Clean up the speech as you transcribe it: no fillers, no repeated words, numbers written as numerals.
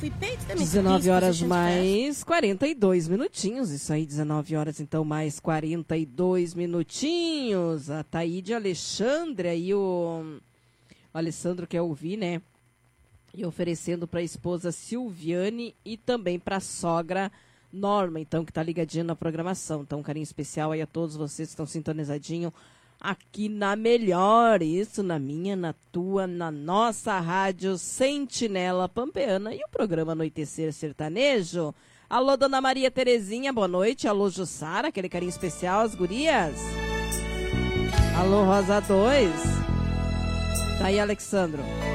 fui peito também. 19 horas mais 42 minutinhos. Isso aí, 19 horas então mais 42 minutinhos. A Taíde Alexandre e o Alessandro quer ouvir, né? E oferecendo para a esposa Silviane e também para a sogra Norma, então, que está ligadinha na programação. Então, um carinho especial aí a todos vocês que estão sintonizadinhos aqui na melhor, isso na minha, na tua, na nossa rádio Sentinela Pampeana e o programa Anoitecer Sertanejo. Alô, Dona Maria Terezinha, boa noite. Alô, Jussara, aquele carinho especial, as gurias. Alô, Rosa 2. Tá aí, Alexandro.